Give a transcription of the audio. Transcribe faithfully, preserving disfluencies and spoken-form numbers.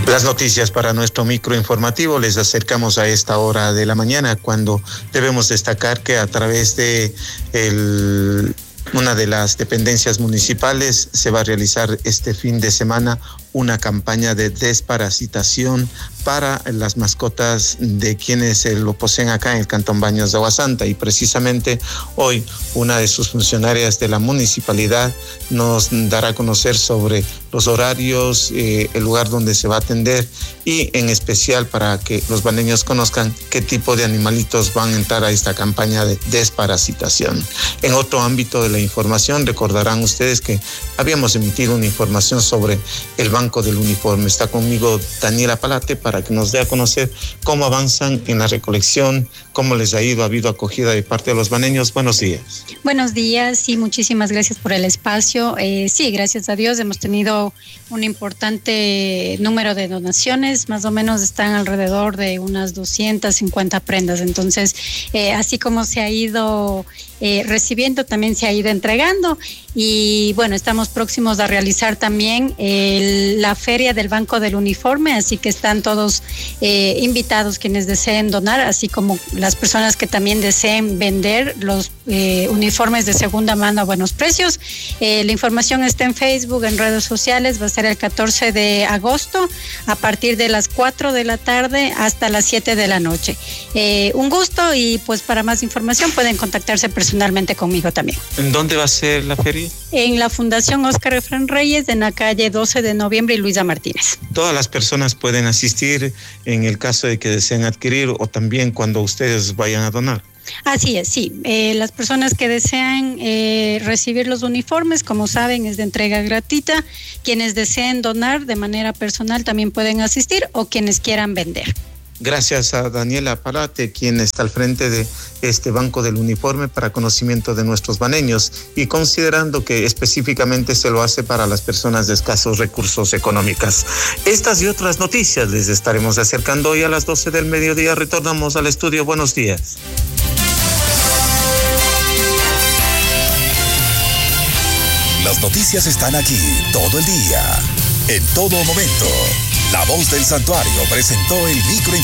Las noticias para nuestro microinformativo les acercamos a esta hora de la mañana, cuando debemos destacar que a través de el, una de las dependencias municipales se va a realizar este fin de semana una campaña de desparasitación para las mascotas de quienes lo poseen acá en el Cantón Baños de Agua Santa, y precisamente hoy una de sus funcionarias de la municipalidad nos dará a conocer sobre los horarios, eh, el lugar donde se va a atender, y en especial para que los baneños conozcan qué tipo de animalitos van a entrar a esta campaña de desparasitación. En otro ámbito de la información, recordarán ustedes que habíamos emitido una información sobre el Banco del Uniforme. Está conmigo Daniela Palate para que nos dé a conocer cómo avanzan en la recolección, cómo les ha ido, ha habido acogida de parte de los baneños. Buenos días. Buenos días y muchísimas gracias por el espacio. Eh, sí, gracias a Dios hemos tenido un importante número de donaciones, más o menos están alrededor de unas doscientas cincuenta prendas. Entonces, eh, así como se ha ido eh, recibiendo, también se ha ido entregando. Y bueno, estamos próximos a realizar también el, la feria del Banco del Uniforme, así que están todos eh, invitados quienes deseen donar, así como las personas que también deseen vender los eh, uniformes de segunda mano a buenos precios. Eh, la información está en Facebook, en redes sociales. Va a ser el catorce de agosto a partir de las cuatro de la tarde hasta las siete de la noche. Eh, un gusto, y pues para más información pueden contactarse personalmente conmigo también. ¿En dónde va a ser la feria? En la Fundación Óscar Efraín Reyes, en la calle doce de noviembre y Luisa Martínez. Todas las personas pueden asistir en el caso de que deseen adquirir, o también cuando ustedes vayan a donar. Así es, sí. Eh, las personas que desean eh, recibir los uniformes, como saben, es de entrega gratuita. Quienes deseen donar de manera personal también pueden asistir, o quienes quieran vender. Gracias a Daniela Palate, quien está al frente de este Banco del Uniforme para conocimiento de nuestros baneños, y considerando que específicamente se lo hace para las personas de escasos recursos económicos. Estas y otras noticias les estaremos acercando hoy a las doce del mediodía. Retornamos al estudio. Buenos días. Las noticias están aquí todo el día, en todo momento. La Voz del Santuario presentó el microinformativo.